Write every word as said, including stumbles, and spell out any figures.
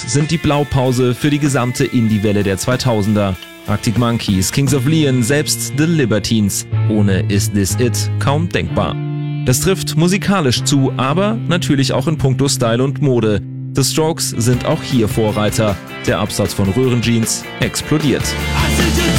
sind die Blaupause für die gesamte Indie-Welle der zweitausender. Arctic Monkeys, Kings of Leon, selbst The Libertines. Ohne Is This It kaum denkbar. Das trifft musikalisch zu, aber natürlich auch in puncto Style und Mode. The Strokes sind auch hier Vorreiter. Der Absatz von Röhrenjeans explodiert.